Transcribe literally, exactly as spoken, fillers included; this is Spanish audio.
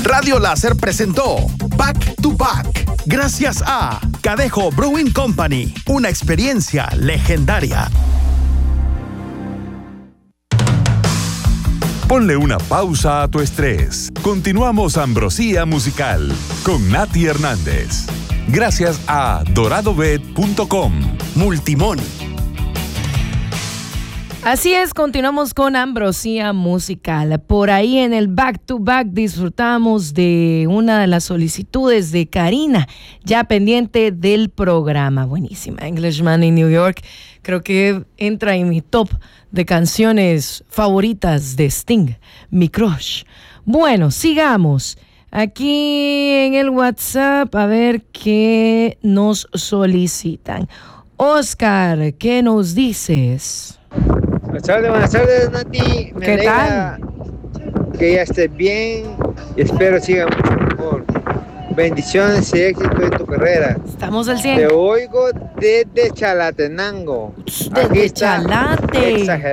Radio Láser presentó Back to Back. Gracias a Cadejo Brewing Company, una experiencia legendaria. Ponle una pausa a tu estrés. Continuamos Ambrosía Musical con Nati Hernández. Gracias a dorado bet punto com. Multimón. Así es, continuamos con Ambrosía Musical. Por ahí en el Back to Back disfrutamos de una de las solicitudes de Karina, ya pendiente del programa. Buenísima, Englishman in New York. Creo que entra en mi top de canciones favoritas de Sting, mi crush. Bueno, sigamos. Aquí en el WhatsApp, a ver qué nos solicitan. Oscar, ¿qué nos dices? Buenas tardes, buenas tardes, Nati. Me ¿Qué alegra que ya estés bien y espero siga mucho mejor. Bendiciones y éxito en tu carrera. Estamos al cien. Te oigo desde Chalatenango. Desde Chalate. Exagerado.